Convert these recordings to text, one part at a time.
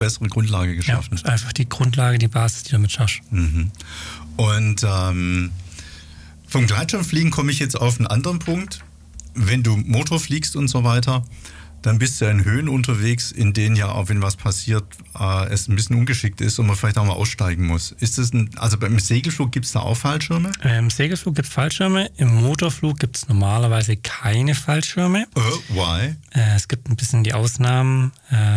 bessere Grundlage geschaffen. Ja, einfach die Grundlage, die Basis, die du damit schaffst. Mhm. Und vom Gleitschirmfliegen komme ich jetzt auf einen anderen Punkt. Wenn du Motor fliegst und so weiter, dann bist du in Höhen unterwegs, in denen ja auch, wenn was passiert, es ein bisschen ungeschickt ist und man vielleicht auch mal aussteigen muss. Also beim Segelflug gibt es da auch Fallschirme? Im Segelflug gibt es Fallschirme, im Motorflug gibt es normalerweise keine Fallschirme. Why? Es gibt ein bisschen die Ausnahmen.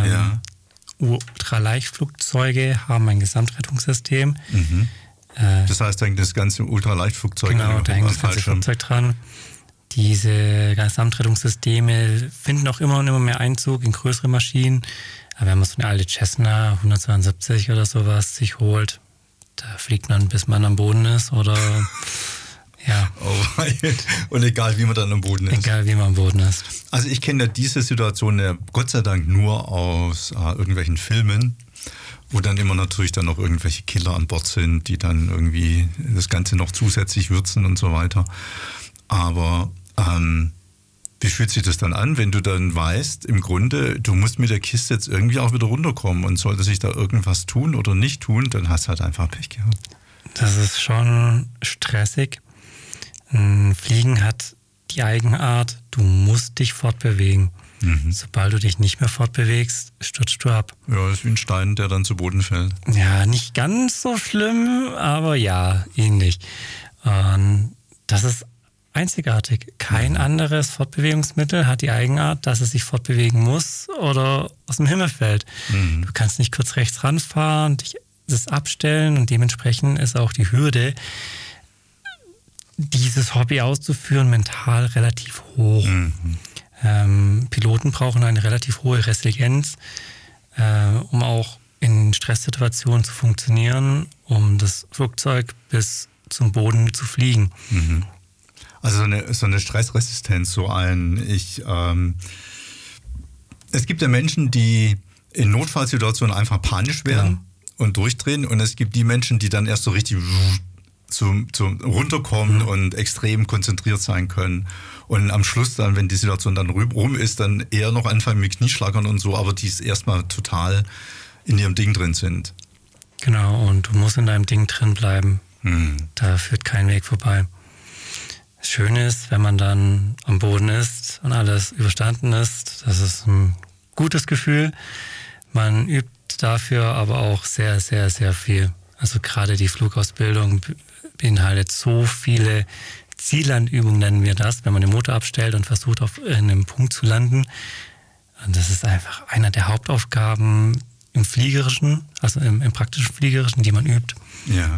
Ultraleichtflugzeuge haben ein Gesamtrettungssystem. Mhm. Das heißt, da hängt das ganze Ultraleichtflugzeug genau, da hängt das ganze Flugzeug dran. Diese Gesamtrettungssysteme finden auch immer und immer mehr Einzug in größere Maschinen. Aber wenn man so eine alte Cessna 172 oder sowas sich holt, da fliegt man, bis man am Boden ist oder ja. Oh, und egal, wie man dann am Boden ist. Egal, wie man am Boden ist. Also ich kenne ja diese Situation ja Gott sei Dank nur aus irgendwelchen Filmen, wo dann immer natürlich dann noch irgendwelche Killer an Bord sind, die dann irgendwie das Ganze noch zusätzlich würzen und so weiter. Aber wie fühlt sich das dann an, wenn du dann weißt, im Grunde, du musst mit der Kiste jetzt irgendwie auch wieder runterkommen und sollte sich da irgendwas tun oder nicht tun, dann hast du halt einfach Pech gehabt. Das ist schon stressig. Fliegen hat die Eigenart, du musst dich fortbewegen. Mhm. Sobald du dich nicht mehr fortbewegst, stürzt du ab. Ja, das ist wie ein Stein, der dann zu Boden fällt. Ja, nicht ganz so schlimm, aber ja, ähnlich. Das ist einzigartig. Kein anderes Fortbewegungsmittel hat die Eigenart, dass es sich fortbewegen muss oder aus dem Himmel fällt. Mhm. Du kannst nicht kurz rechts ranfahren, dich das abstellen und dementsprechend ist auch die Hürde, dieses Hobby auszuführen, mental relativ hoch. Mhm. Piloten brauchen eine relativ hohe Resilienz, um auch in Stresssituationen zu funktionieren, um das Flugzeug bis zum Boden zu fliegen. Mhm. Also so eine Stressresistenz, es gibt ja Menschen, die in Notfallsituationen einfach panisch werden und durchdrehen und es gibt die Menschen, die dann erst so richtig zum runterkommen und extrem konzentriert sein können und am Schluss dann, wenn die Situation dann rum ist, dann eher noch anfangen mit Knieschlagern und so, aber die erstmal total in ihrem Ding drin sind. Genau, und du musst in deinem Ding drin bleiben. Da führt kein Weg vorbei. Das Schöne ist, wenn man dann am Boden ist und alles überstanden ist, das ist ein gutes Gefühl. Man übt dafür aber auch sehr, sehr, sehr viel. Also gerade die Flugausbildung beinhaltet so viele Ziellandübungen, nennen wir das, wenn man den Motor abstellt und versucht, auf einem Punkt zu landen. Und das ist einfach einer der Hauptaufgaben im Fliegerischen, also im praktischen Fliegerischen, die man übt. Ja.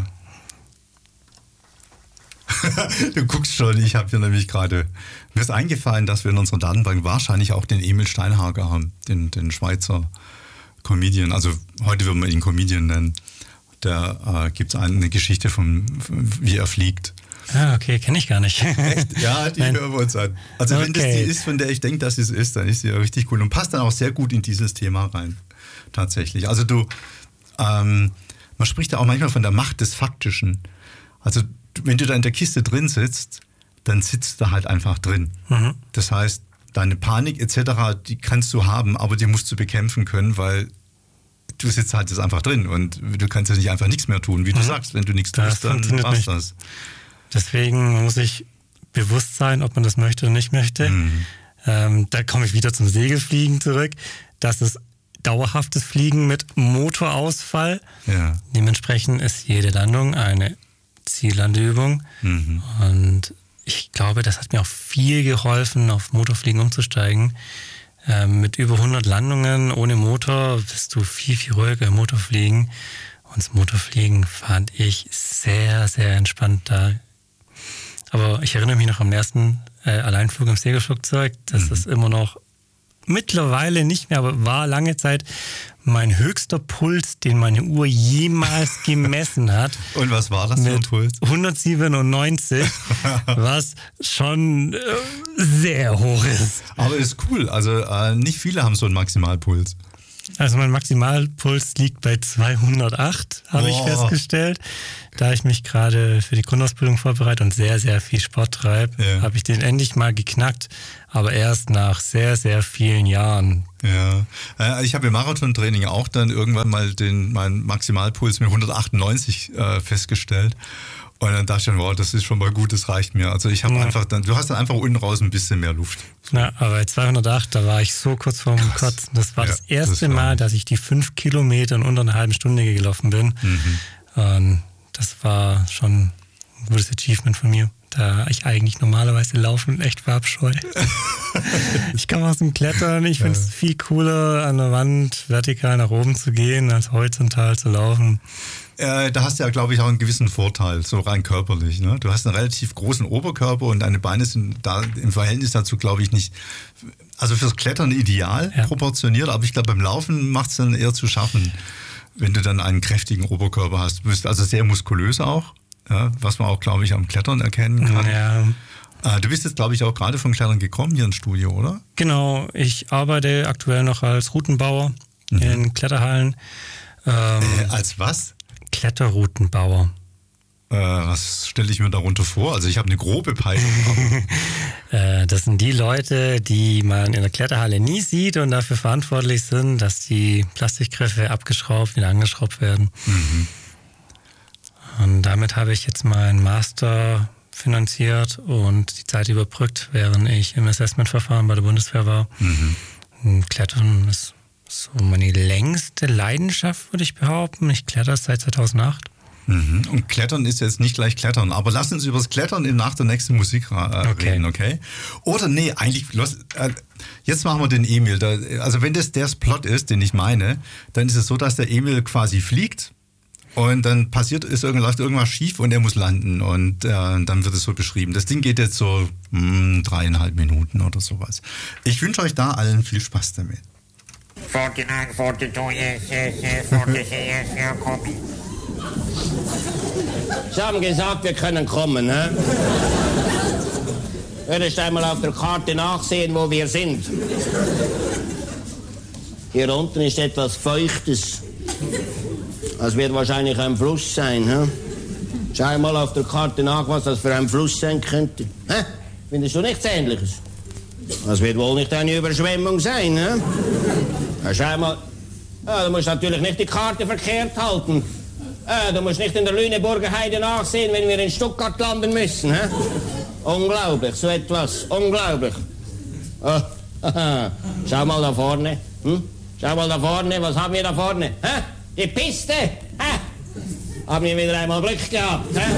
Du guckst schon, ich habe hier nämlich gerade, mir ist eingefallen, dass wir in unserer Datenbank wahrscheinlich auch den Emil Steinhager haben, den Schweizer Comedian, also heute würden wir ihn Comedian nennen. Da gibt es eine Geschichte wie er fliegt. Ah, okay, kenne ich gar nicht. Echt? Ja, die hören wir uns an. Also wenn das die ist, von der ich denke, dass es ist, dann ist sie ja richtig cool und passt dann auch sehr gut in dieses Thema rein. Tatsächlich. Also man spricht ja auch manchmal von der Macht des Faktischen. Also wenn du da in der Kiste drin sitzt, dann sitzt du halt einfach drin. Mhm. Das heißt, deine Panik etc., die kannst du haben, aber die musst du bekämpfen können, weil du sitzt halt jetzt einfach drin und du kannst jetzt nicht einfach nichts mehr tun. Wie du sagst, wenn du nichts tust, dann passt das. Deswegen muss ich bewusst sein, ob man das möchte oder nicht möchte. Mhm. Da komme ich wieder zum Segelfliegen zurück. Das ist dauerhaftes Fliegen mit Motorausfall. Ja. Dementsprechend ist jede Landung eine Ziellandeübung. Mhm. Und ich glaube, das hat mir auch viel geholfen, auf Motorfliegen umzusteigen. Mit über 100 Landungen ohne Motor bist du viel, viel ruhiger im Motorfliegen. Und das Motorfliegen fand ich sehr, sehr entspannt da. Aber ich erinnere mich noch am ersten Alleinflug im Segelflugzeug. Das ist immer noch mittlerweile nicht mehr, aber war lange Zeit mein höchster Puls, den meine Uhr jemals gemessen hat. Und was war das für ein Puls? 197, was schon sehr hoch ist. Aber ist cool, also nicht viele haben so einen Maximalpuls. Also mein Maximalpuls liegt bei 208, habe ich festgestellt. Da ich mich gerade für die Grundausbildung vorbereite und sehr, sehr viel Sport treibe, habe ich den endlich mal geknackt, aber erst nach sehr, sehr vielen Jahren. Ja, ich habe im Marathontraining auch dann irgendwann mal meinen Maximalpuls mit 198 festgestellt. Und dann dachte ich dann, wow, das ist schon mal gut, das reicht mir. Also ich habe du hast dann einfach unten raus ein bisschen mehr Luft. Ja, aber bei 208, da war ich so kurz vorm Kotzen. Das war das erste Mal, dass ich die 5 Kilometer in unter einer halben Stunde gelaufen bin. Und das war schon ein gutes Achievement von mir, da ich eigentlich normalerweise Laufen echt verabscheue. Ich komme aus dem Klettern, ich finde es viel cooler, an der Wand vertikal nach oben zu gehen, als horizontal zu laufen. Da hast du ja, glaube ich, auch einen gewissen Vorteil, so rein körperlich. Ne? Du hast einen relativ großen Oberkörper und deine Beine sind da im Verhältnis dazu, glaube ich, nicht, also fürs Klettern ideal proportioniert, aber ich glaube, beim Laufen macht es dann eher zu schaffen, wenn du dann einen kräftigen Oberkörper hast. Du bist also sehr muskulös auch, was man auch, glaube ich, am Klettern erkennen kann. Ja. Du bist jetzt, glaube ich, auch gerade vom Klettern gekommen hier ins Studio, oder? Genau, ich arbeite aktuell noch als Routenbauer in Kletterhallen. Als was? Kletterroutenbauer. Was stelle ich mir darunter vor? Also ich habe eine grobe Peilung. Das sind die Leute, die man in der Kletterhalle nie sieht und dafür verantwortlich sind, dass die Plastikgriffe abgeschraubt, wieder angeschraubt werden. Und damit habe ich jetzt meinen Master finanziert und die Zeit überbrückt, während ich im Assessmentverfahren bei der Bundeswehr war. Klettern ist so meine längste Leidenschaft, würde ich behaupten. Ich kletter seit 2008. Und Klettern ist jetzt nicht gleich Klettern, aber lass uns über das Klettern nach der nächsten Musik reden, okay? Oder nee, eigentlich, jetzt machen wir den Emil. Also wenn das der Plot ist, den ich meine, dann ist es so, dass der Emil quasi fliegt und dann läuft irgendwas schief und er muss landen und dann wird es so beschrieben. Das Ding geht jetzt so 3,5 Minuten oder sowas. Ich wünsche euch da allen viel Spaß damit. 49, 42, yes, 46, yes, ja, copy. Sie haben gesagt, wir können kommen, ne? Würdest einmal auf der Karte nachsehen, wo wir sind. Hier unten ist etwas Feuchtes. Das wird wahrscheinlich ein Fluss sein, ne? Schau mal auf der Karte nach, was das für ein Fluss sein könnte. Hä? Findest du nichts Ähnliches? Das wird wohl nicht eine Überschwemmung sein, ne? Ja, schau mal. Ja, du musst natürlich nicht die Karte verkehrt halten. Du musst nicht in der Lüneburger Heide nachsehen, wenn wir in Stuttgart landen müssen. He? Unglaublich, so etwas. Unglaublich. Oh, schau mal da vorne. Schau mal da vorne, was haben wir da vorne? Hä? Die Piste. Hä? Haben wir wieder einmal Glück gehabt. Hä?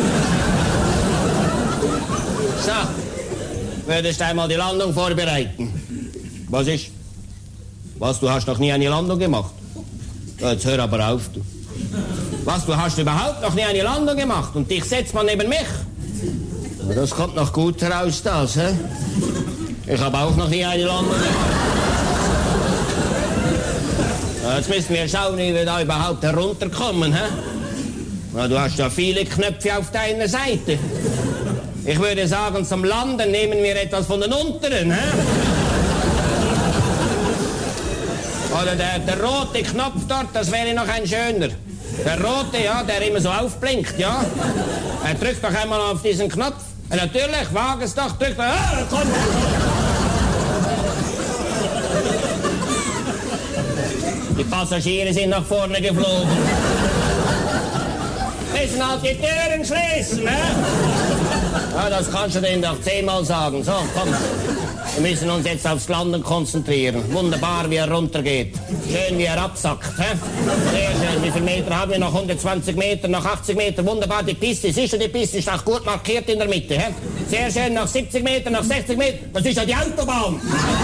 So, würdest einmal die Landung vorbereiten. Was ist? Was, du hast noch nie eine Landung gemacht? Ja, jetzt hör aber auf, du. Was, du hast überhaupt noch nie eine Landung gemacht und dich setzt man neben mich? Ja, das kommt noch gut heraus, das, hä? Ich habe auch noch nie eine Landung gemacht. Ja, jetzt müssen wir schauen, wie wir da überhaupt herunterkommen, hä? Ja, du hast ja viele Knöpfe auf deiner Seite. Ich würde sagen, zum Landen nehmen wir etwas von den unteren, hä? Oder der rote Knopf dort, das wäre noch ein schöner. Der rote, ja, der immer so aufblinkt, ja. Drück doch einmal auf diesen Knopf. Natürlich, wage es doch, drück doch. Komm. Die Passagiere sind nach vorne geflogen. Müssen halt die Türen schließen, ne? Ja, das kannst du denen doch 10-mal sagen. So, komm. Wir müssen uns jetzt aufs Landen konzentrieren. Wunderbar, wie er runtergeht. Schön, wie er absackt. He? Sehr schön. Wie viele Meter haben wir? Noch 120 Meter, noch 80 Meter. Wunderbar, die Piste. Siehst du, die Piste ist auch gut markiert in der Mitte. He? Sehr schön, noch 70 Meter, noch 60 Meter. Das ist ja die Autobahn.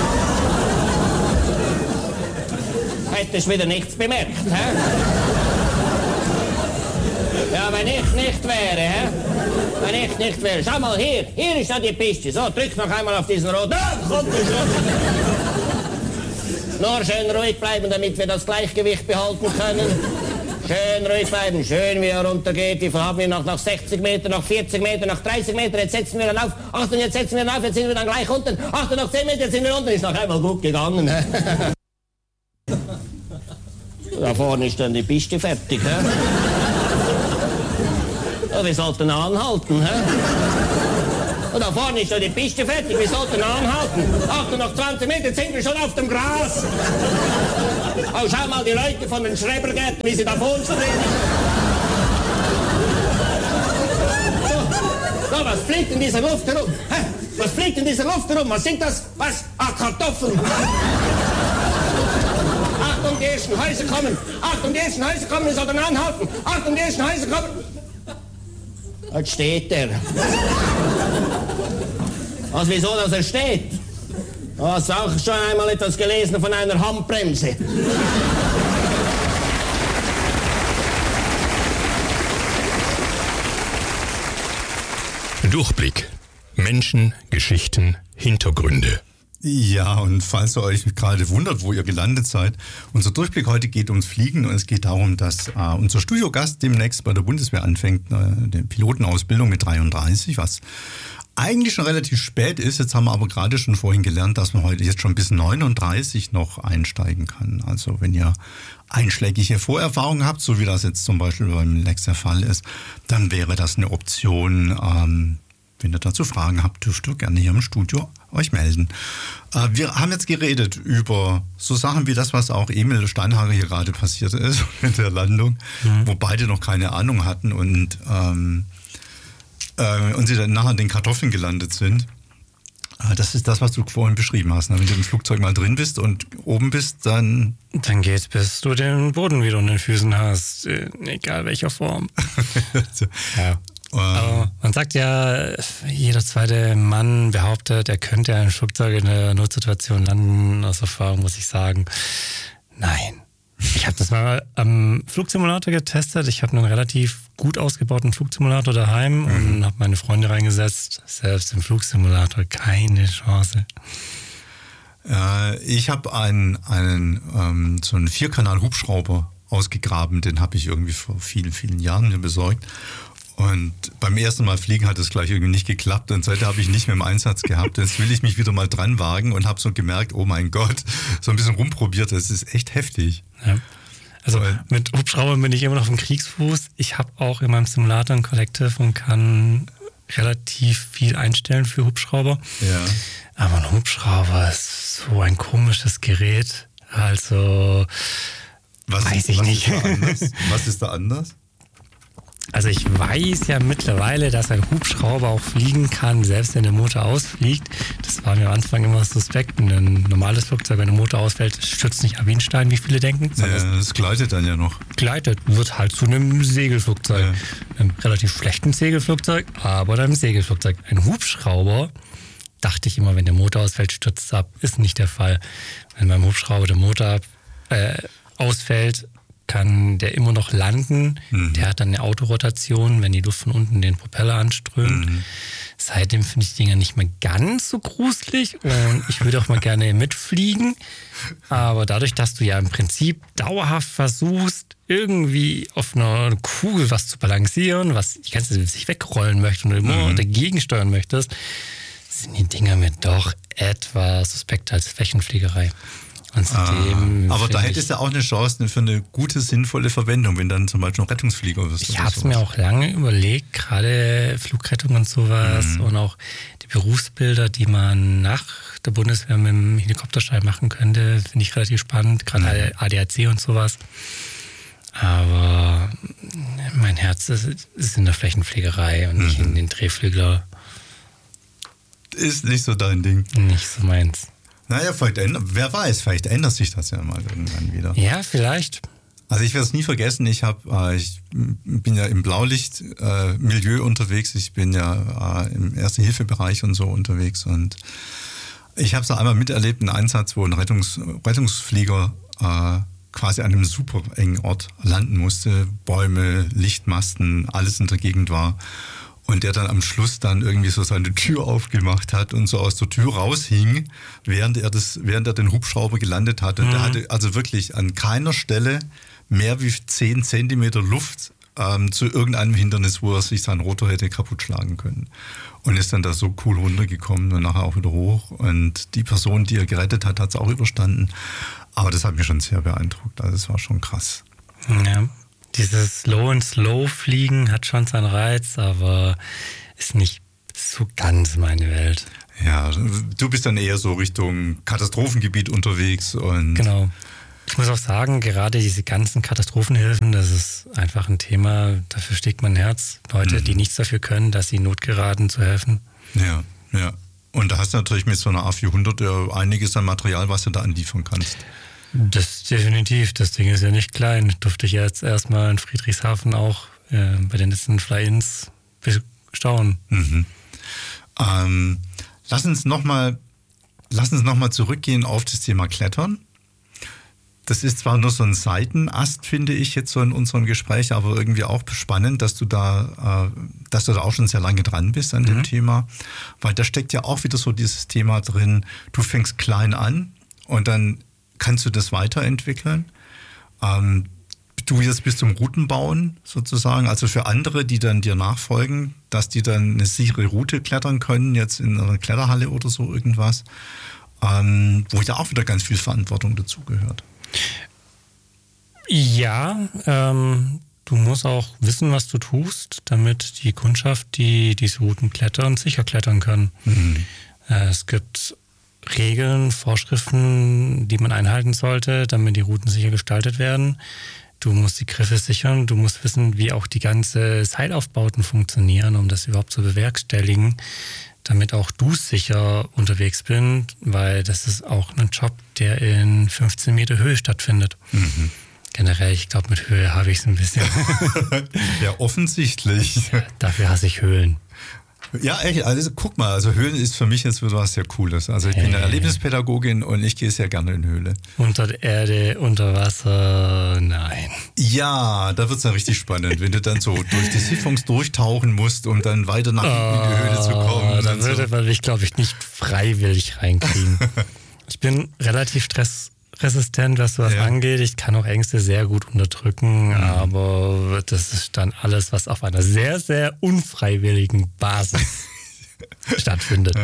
Hättest wieder nichts bemerkt. He? Ja, wenn ich nicht wäre, hä? Wenn ich nicht wäre. Schau mal, hier ist ja die Piste. So, drück noch einmal auf diesen roten. Kommt nur schön ruhig bleiben, damit wir das Gleichgewicht behalten können. Schön ruhig bleiben, schön wie er runtergeht. Wie viel haben wir noch? Noch 60 Meter, noch 40 Meter, noch 30 Meter. Jetzt setzen wir dann auf. Achtung, jetzt setzen wir dann auf. Jetzt sind wir dann gleich unten. Achtung, noch 10 Meter, jetzt sind wir unten. Ist noch einmal gut gegangen. Da vorne ist dann die Piste fertig, hä? Ja, wir sollten anhalten, hä? Und da vorne ist dann die Piste fertig, wir sollten anhalten. Ach, noch 20 Meter, jetzt sind wir schon auf dem Gras. Oh, schau mal die Leute von den Schrebergärten, wie sie da vor uns reden. So, was fliegt in dieser Luft herum? Hä? Was fliegt in dieser Luft herum? Was sind das? Was? Ah, Kartoffeln. Achtung, die ersten Häuser kommen. Achtung, die ersten Häuser kommen, wir sollten anhalten. Achtung, die ersten Häuser kommen. Dort steht er. Was, wieso, dass er steht? Du hast auch schon einmal etwas gelesen von einer Handbremse. Durchblick. Menschen, Geschichten, Hintergründe. Ja, und falls ihr euch gerade wundert, wo ihr gelandet seid, unser Durchblick heute geht ums Fliegen und es geht darum, dass unser Studiogast demnächst bei der Bundeswehr anfängt, die Pilotenausbildung mit 33, was eigentlich schon relativ spät ist. Jetzt haben wir aber gerade schon vorhin gelernt, dass man heute jetzt schon bis 39 noch einsteigen kann. Also wenn ihr einschlägige Vorerfahrungen habt, so wie das jetzt zum Beispiel beim Lex der Fall ist, dann wäre das eine Option. Wenn ihr dazu Fragen habt, dürft ihr gerne hier im Studio euch melden. Wir haben jetzt geredet über so Sachen wie das, was auch Emil Steinhager hier gerade passiert ist mit der Landung, wo beide noch keine Ahnung hatten und sie dann nachher in den Kartoffeln gelandet sind. Das ist das, was du vorhin beschrieben hast. Wenn du im Flugzeug mal drin bist und oben bist, dann geht's, bis du den Boden wieder unter den Füßen hast, egal welcher Form. Ja. Aber man sagt ja, jeder zweite Mann behauptet, er könnte ein Flugzeug in einer Notsituation landen. Aus Erfahrung muss ich sagen, nein. Ich habe das mal am Flugsimulator getestet. Ich habe einen relativ gut ausgebauten Flugsimulator daheim und habe meine Freunde reingesetzt. Selbst im Flugsimulator keine Chance. Ich habe so einen 4-Kanal-Hubschrauber ausgegraben. Den habe ich irgendwie vor vielen, vielen Jahren mir besorgt. Und beim ersten Mal fliegen hat es gleich irgendwie nicht geklappt und seitdem habe ich nicht mehr im Einsatz gehabt. Jetzt will ich mich wieder mal dran wagen und habe so gemerkt, oh mein Gott, so ein bisschen rumprobiert, das ist echt heftig. Ja. Also mit Hubschraubern bin ich immer noch auf dem Kriegsfuß. Ich habe auch in meinem Simulator ein Collective und kann relativ viel einstellen für Hubschrauber. Ja. Aber ein Hubschrauber ist so ein komisches Gerät. Also weiß ich nicht. Was ist da anders? Also ich weiß ja mittlerweile, dass ein Hubschrauber auch fliegen kann, selbst wenn der Motor ausfliegt. Das war mir am Anfang immer suspekt. Ein normales Flugzeug, wenn der Motor ausfällt, stürzt nicht ab wie ein Stein, wie viele denken. Ja, das gleitet dann ja noch. Gleitet, wird halt zu einem Segelflugzeug. Ja. Einem relativ schlechten Segelflugzeug, aber einem Segelflugzeug. Ein Hubschrauber, dachte ich immer, wenn der Motor ausfällt, stürzt es ab. Ist nicht der Fall. Wenn beim Hubschrauber der Motor ausfällt, kann der immer noch landen. Der hat dann eine Autorotation, wenn die Luft von unten den Propeller anströmt. Seitdem finde ich die Dinger nicht mehr ganz so gruselig und ich würde auch mal gerne mitfliegen. Aber dadurch, dass du ja im Prinzip dauerhaft versuchst, irgendwie auf einer Kugel was zu balancieren, was die ganze Zeit sich wegrollen möchte und immer dagegen steuern möchtest, sind die Dinger mir doch etwas suspekt als Flächenfliegerei. Aber da hättest du auch eine Chance für eine gute, sinnvolle Verwendung, wenn dann zum Beispiel ein Rettungsflieger wirst. Ich habe es mir auch lange überlegt, gerade Flugrettung und sowas und auch die Berufsbilder, die man nach der Bundeswehr mit dem Helikopterschein machen könnte, finde ich relativ spannend, gerade ADAC und sowas. Aber mein Herz ist in der Flächenfliegerei und nicht in den Drehflügler. Ist nicht so dein Ding. Nicht so meins. Naja, wer weiß, vielleicht ändert sich das ja mal irgendwann wieder. Ja, vielleicht. Also ich werde es nie vergessen, ich bin ja im Blaulicht-Milieu unterwegs, ich bin ja im Erste-Hilfe-Bereich und so unterwegs und ich habe es einmal miterlebt, einen Einsatz, wo ein Rettungsflieger quasi an einem super engen Ort landen musste, Bäume, Lichtmasten, alles in der Gegend war. Und der dann am Schluss dann irgendwie so seine Tür aufgemacht hat und so aus der Tür raushing, während er den Hubschrauber gelandet hat. Und der hatte also wirklich an keiner Stelle mehr wie 10 Zentimeter Luft zu irgendeinem Hindernis, wo er sich seinen Rotor hätte kaputt schlagen können. Und ist dann da so cool runtergekommen und nachher auch wieder hoch. Und die Person, die er gerettet hat, hat es auch überstanden. Aber das hat mich schon sehr beeindruckt. Also das war schon krass. Ja, dieses Low-and-Slow-Fliegen hat schon seinen Reiz, aber ist nicht so ganz meine Welt. Ja, du bist dann eher so Richtung Katastrophengebiet unterwegs. Und genau. Ich muss auch sagen, gerade diese ganzen Katastrophenhilfen, das ist einfach ein Thema, dafür schlägt mein Herz. Leute, die nichts dafür können, dass sie Notgeraden zu helfen. Ja, ja. Und da hast du natürlich mit so einer A400 ja einiges an Material, was du da anliefern kannst. Das definitiv. Das Ding ist ja nicht klein. Durfte ich jetzt erstmal in Friedrichshafen auch bei den letzten Fly-Ins bestaunen. Mhm. Lass uns noch mal zurückgehen auf das Thema Klettern. Das ist zwar nur so ein Seitenast, finde ich jetzt so in unserem Gespräch, aber irgendwie auch spannend, dass du da auch schon sehr lange dran bist an dem Thema, weil da steckt ja auch wieder so dieses Thema drin, du fängst klein an und dann kannst du das weiterentwickeln. Du jetzt bis zum Routenbauen sozusagen, also für andere, die dann dir nachfolgen, dass die dann eine sichere Route klettern können, jetzt in einer Kletterhalle oder so irgendwas, wo ja auch wieder ganz viel Verantwortung dazugehört. Ja, du musst auch wissen, was du tust, damit die Kundschaft, die diese Routen klettern, sicher klettern kann. Mhm. Es gibt Regeln, Vorschriften, die man einhalten sollte, damit die Routen sicher gestaltet werden. Du musst die Griffe sichern, du musst wissen, wie auch die ganze Seilaufbauten funktionieren, um das überhaupt zu bewerkstelligen, damit auch du sicher unterwegs bist, weil das ist auch ein Job, der in 15 Meter Höhe stattfindet. Mhm. Generell, ich glaube, mit Höhe habe ich es ein bisschen. Ja, offensichtlich. Ja, dafür hasse ich Höhlen. Ja, echt. Also guck mal, also Höhlen ist für mich jetzt wieder was sehr Cooles. Also ich bin eine Erlebnispädagogin und ich gehe sehr gerne in Höhle. Unter der Erde, unter Wasser, nein. Ja, da wird es dann richtig spannend, wenn du dann so durch die Siphons durchtauchen musst, um dann weiter nach hinten in die Höhle zu kommen. Da würde man mich, glaube ich, nicht freiwillig reinkriegen. Ich bin relativ stressresistent, was sowas angeht. Ich kann auch Ängste sehr gut unterdrücken, aber das ist dann alles, was auf einer sehr, sehr unfreiwilligen Basis stattfindet.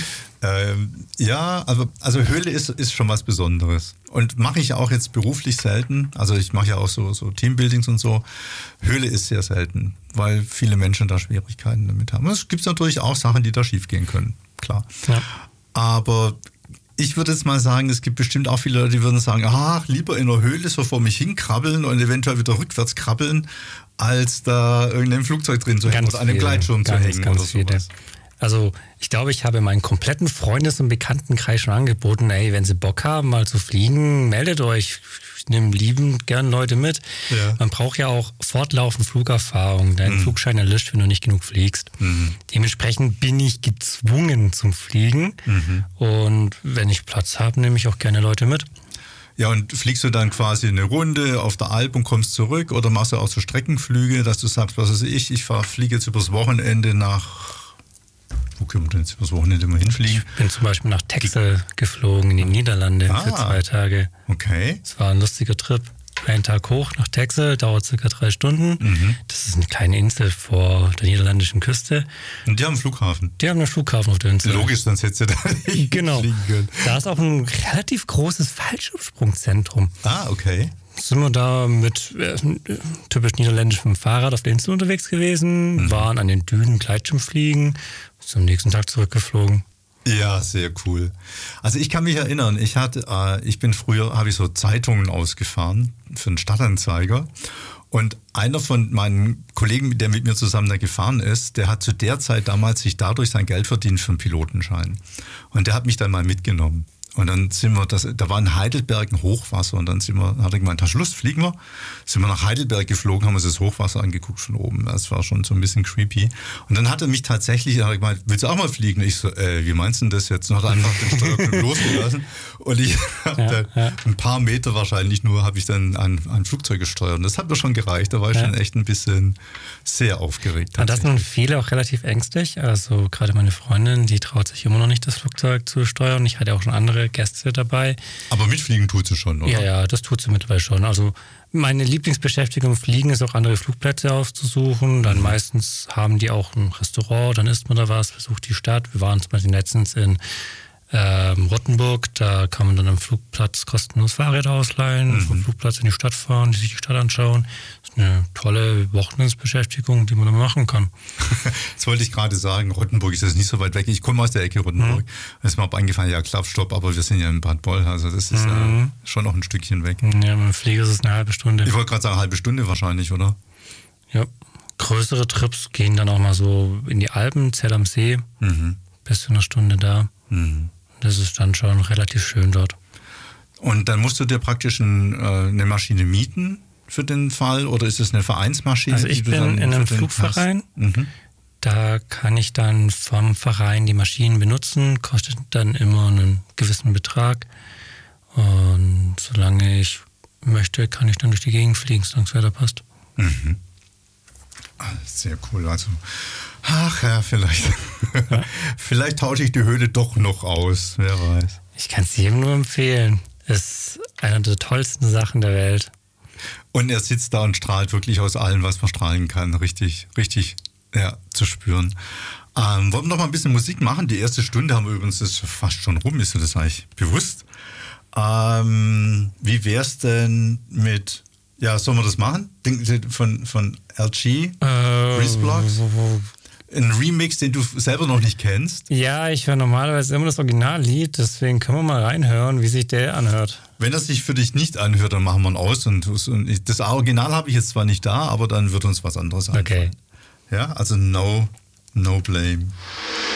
Ja, also Höhle ist schon was Besonderes. Und mache ich auch jetzt beruflich selten. Also ich mache ja auch so Teambuildings und so. Höhle ist sehr selten, weil viele Menschen da Schwierigkeiten damit haben. Es gibt natürlich auch Sachen, die da schief gehen können, klar. Ja. Aber ich würde jetzt mal sagen, es gibt bestimmt auch viele Leute, die würden sagen, lieber in der Höhle so vor mich hinkrabbeln und eventuell wieder rückwärts krabbeln, als da irgendein Flugzeug drin zu hängen oder an einem Gleitschirm zu hängen oder sowas. Also ich glaube, ich habe meinen kompletten Freundes- und Bekanntenkreis schon angeboten, wenn Sie Bock haben, mal zu fliegen, meldet euch. Ich nehme liebend gern Leute mit. Ja. Man braucht ja auch fortlaufend Flugerfahrung. Dein Flugschein erlischt, wenn du nicht genug fliegst. Mhm. Dementsprechend bin ich gezwungen zum Fliegen. Mhm. Und wenn ich Platz habe, nehme ich auch gerne Leute mit. Ja, und fliegst du dann quasi eine Runde auf der Alp und kommst zurück? Oder machst du auch so Streckenflüge, dass du sagst, was weiß ich fliege jetzt übers Wochenende nach... Wo können wir denn jetzt übers Wochenende mal hinfliegen? Ich bin zum Beispiel nach Texel geflogen, in die Niederlande für 2 Tage. Okay. Es war ein lustiger Trip. Einen Tag hoch nach Texel, dauert circa 3 Stunden. Mhm. Das ist eine kleine Insel vor der niederländischen Küste. Und die haben einen Flughafen? Die haben einen Flughafen auf der Insel. Logisch, sonst hättest du da nicht fliegen können. Da ist auch ein relativ großes Fallschirmsprungzentrum. Okay. Sind wir da mit typisch niederländischem Fahrrad auf der Insel unterwegs gewesen, waren an den Dünen Gleitschirmfliegen, zum nächsten Tag zurückgeflogen. Ja, sehr cool. Also ich kann mich erinnern, habe ich so Zeitungen ausgefahren für einen Stadtanzeiger und einer von meinen Kollegen, der mit mir zusammen da gefahren ist, der hat zu der Zeit damals sich dadurch sein Geld verdient für einen Pilotenschein und der hat mich dann mal mitgenommen. Und dann da war in Heidelberg ein Hochwasser und dann hat er gemeint, hast du Lust, fliegen wir? Sind wir nach Heidelberg geflogen, haben uns das Hochwasser angeguckt von oben. Das war schon so ein bisschen creepy. Und dann hat er mich tatsächlich, gemeint, willst du auch mal fliegen? Ich so, wie meinst du denn das jetzt? Und hat einfach den Steuerknopf losgelassen. Und ich habe dann ein paar Meter wahrscheinlich nur, habe ich dann ein Flugzeug gesteuert. Und das hat mir schon gereicht. Da war ich schon echt ein bisschen sehr aufgeregt. Und das sind viele auch relativ ängstlich. Also gerade meine Freundin, die traut sich immer noch nicht, das Flugzeug zu steuern. Ich hatte auch schon andere Gäste dabei. Aber mitfliegen tut sie schon, oder? Ja, das tut sie mittlerweile schon. Also Meine Lieblingsbeschäftigung im Fliegen ist auch andere Flugplätze aufzusuchen. Dann meistens haben die auch ein Restaurant, dann isst man da was, besucht die Stadt. Wir waren zum Beispiel letztens in Rottenburg, da kann man dann am Flugplatz kostenlos Fahrräder ausleihen, vom Flugplatz in die Stadt fahren, sich die Stadt anschauen. Das ist eine tolle Wochenendsbeschäftigung, die man dann machen kann. Das wollte ich gerade sagen, Rottenburg ist jetzt nicht so weit weg. Ich komme aus der Ecke Rottenburg. Da ist mir auch eingefallen, ja klar, stopp, aber wir sind ja in Bad Boll, also das ist schon noch ein Stückchen weg. Ja, mit dem Flieger ist es eine halbe Stunde. Ich wollte gerade sagen, eine halbe Stunde wahrscheinlich, oder? Ja, größere Trips gehen dann auch mal so in die Alpen, Zell am See, bis zu einer Stunde da. Das ist dann schon relativ schön dort. Und dann musst du dir praktisch eine Maschine mieten für den Fall oder ist es eine Vereinsmaschine? Also ich bin in einem Flugverein, da kann ich dann vom Verein die Maschinen benutzen, kostet dann immer einen gewissen Betrag und solange ich möchte, kann ich dann durch die Gegend fliegen, solange es weiter passt. Sehr cool, also ach ja, vielleicht tausche ich die Höhle doch noch aus, wer weiß. Ich kann es jedem nur empfehlen. Es ist eine der tollsten Sachen der Welt. Und er sitzt da und strahlt wirklich aus allem, was man strahlen kann, richtig zu spüren. Wollen wir noch mal ein bisschen Musik machen? Die erste Stunde haben wir übrigens, das ist fast schon rum, ist dir das eigentlich bewusst? Wie wär's denn mit, ja, sollen wir das machen? Von LG, Breezeblocks? Ein Remix, den du selber noch nicht kennst? Ja, ich höre normalerweise immer das Originallied, deswegen können wir mal reinhören, wie sich der anhört. Wenn er sich für dich nicht anhört, dann machen wir ihn aus. Und das Original habe ich jetzt zwar nicht da, aber dann wird uns was anderes einfallen. Okay. Ja, also no blame.